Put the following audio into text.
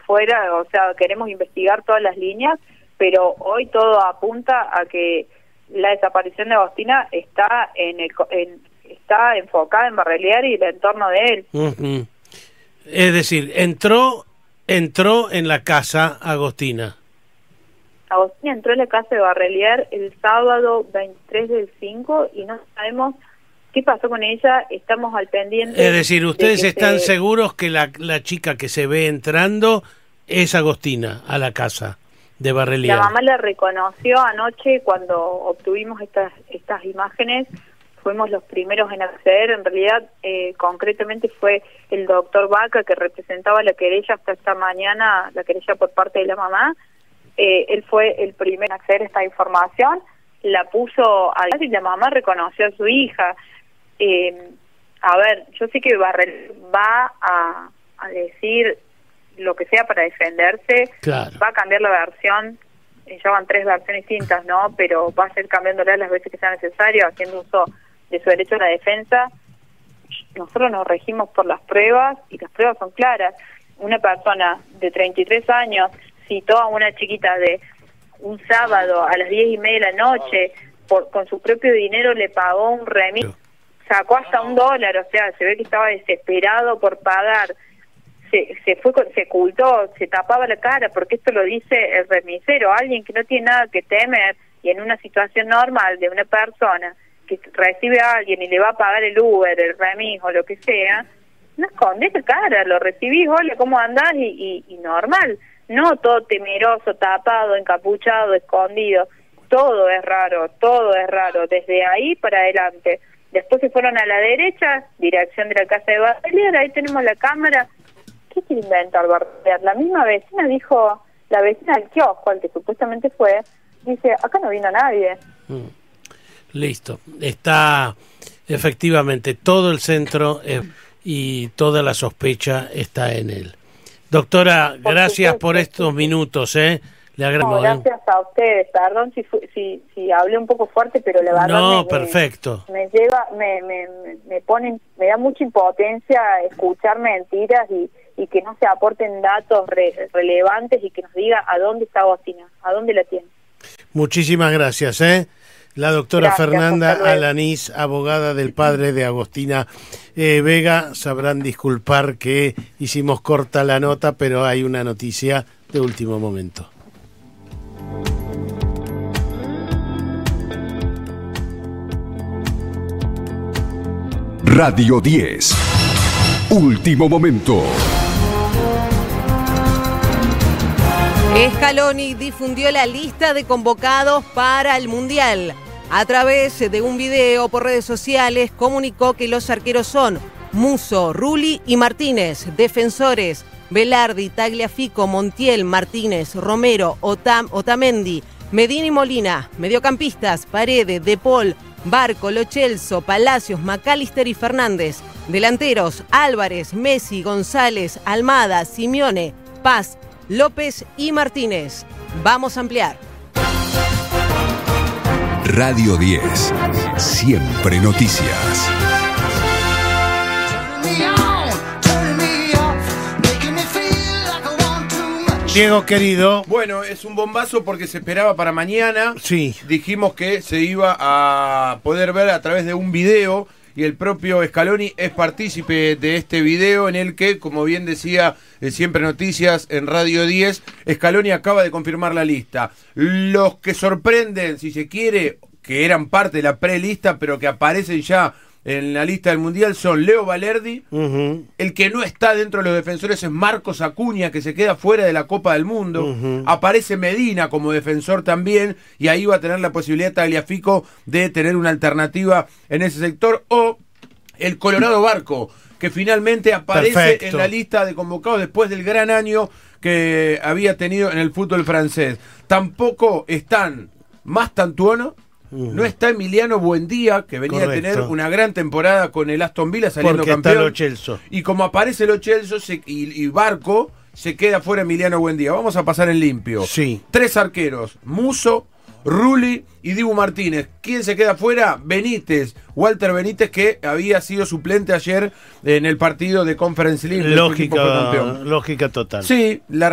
afuera, o sea, queremos investigar todas las líneas, pero hoy todo apunta a que la desaparición de Agostina está está enfocada en Barrelier y el entorno de él. Uh-huh. Es decir, entró en la casa Agostina. Agostina entró en la casa de Barrelier el sábado 23 del 5 y no sabemos qué pasó con ella, estamos al pendiente. Es decir, ustedes están seguros que la chica que se ve entrando es Agostina a la casa de Barrelier. La mamá la reconoció anoche cuando obtuvimos estas imágenes, fuimos los primeros en acceder, en realidad concretamente fue el doctor Vaca que representaba la querella hasta esta mañana, la querella por parte de la mamá. Él fue el primero en acceder a esta información, la puso a y la mamá reconoció a su hija. A ver, yo sé que Barrelier va a decir lo que sea para defenderse, claro. Va a cambiar la versión, ya van 3 versiones distintas, ¿no? Pero va a ser cambiándola las veces que sea necesario, haciendo uso de su derecho a la defensa. Nosotros nos regimos por las pruebas y las pruebas son claras. Una persona de 33 años citó a una chiquita de un sábado a las 10:30 de la noche, con su propio dinero le pagó un remis, sacó hasta $1, o sea, se ve que estaba desesperado por pagar, se ocultó, se tapaba la cara, porque esto lo dice el remisero, alguien que no tiene nada que temer, y en una situación normal de una persona que recibe a alguien y le va a pagar el Uber, el remis o lo que sea, no escondes la cara, lo recibís, hola, ¿cómo andás? Y normal, no todo temeroso, tapado, encapuchado, escondido, todo es raro, desde ahí para adelante. Después se fueron a la derecha, dirección de la casa de Barrelier, ahí tenemos la cámara. ¿Qué quiere inventar Barrelier? La misma vecina dijo, la vecina del kiosco, al que supuestamente fue, dice, acá no vino nadie. Listo, está efectivamente todo el centro y toda la sospecha está en él. Doctora, gracias por estos minutos, le agradezco. No, gracias a ustedes, perdón si hablé un poco fuerte, pero la verdad no, perfecto. Me da mucha impotencia escuchar mentiras y que no se aporten datos relevantes y que nos diga a dónde está Agostina, a dónde la tiene. Muchísimas gracias, La doctora Fernanda Alanís, abogada del padre de Agostina Vega. Sabrán disculpar que hicimos corta la nota, pero hay una noticia de último momento. Radio 10. Último momento. Scaloni difundió la lista de convocados para el Mundial. A través de un video por redes sociales comunicó que los arqueros son Musso, Rulli y Martínez. Defensores, Velardi, Tagliafico, Montiel, Martínez, Romero, Otamendi, Medina y Molina. Mediocampistas, Paredes, De Paul, Barco, Lo Celso, Palacios, McAllister y Fernández. Delanteros, Álvarez, Messi, González, Almada, Simeone, Paz, López y Martínez. Vamos a ampliar. Radio 10. Siempre noticias. Diego, querido. Bueno, es un bombazo porque se esperaba para mañana. Sí. Dijimos que se iba a poder ver a través de un video y el propio Scaloni es partícipe de este video en el que, como bien decía Siempre Noticias en Radio 10, Scaloni acaba de confirmar la lista. Los que sorprenden, si se quiere, que eran parte de la prelista, pero que aparecen ya en la lista del Mundial son Leo Valerdi, el que no está dentro de los defensores es Marcos Acuña, que se queda fuera de la Copa del Mundo, aparece Medina como defensor también, y ahí va a tener la posibilidad Tagliafico de tener una alternativa en ese sector, o el Colorado Barco, que finalmente aparece en la lista de convocados después del gran año que había tenido en el fútbol francés. Tampoco están Mastantuono, no está Emiliano Buendía, que venía a tener una gran temporada con el Aston Villa saliendo porque campeón. Está Lo Celso. Y como aparece Lo Celso y Barco, se queda fuera Emiliano Buendía. Vamos a pasar en limpio. Sí. 3 arqueros, Musso, Rulli y Dibu Martínez. ¿Quién se queda fuera? Benítez, Walter Benítez, que había sido suplente ayer en el partido de Conference League. Lógica total. Sí, la